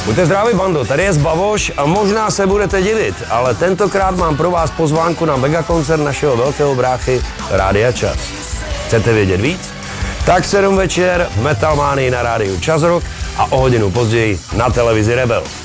Buďte zdraví, bando, tady je Zbavoš a možná se budete divit, ale tentokrát mám pro vás pozvánku na megakoncert našeho velkého bráchy Rádia Čas. Chcete vědět víc? Tak 7 večer v Metal Manii na rádiu Čas Rock a o hodinu později na televizi Rebel.